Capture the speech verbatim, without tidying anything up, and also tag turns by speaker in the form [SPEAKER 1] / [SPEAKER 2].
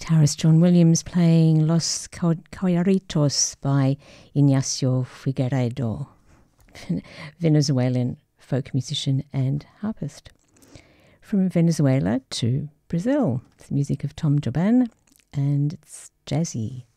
[SPEAKER 1] guitarist John Williams playing Los Collaritos by Ignacio Figueiredo, Venezuelan folk musician and harpist. From Venezuela to Brazil, it's the music of Tom Jobim, and it's jazzy.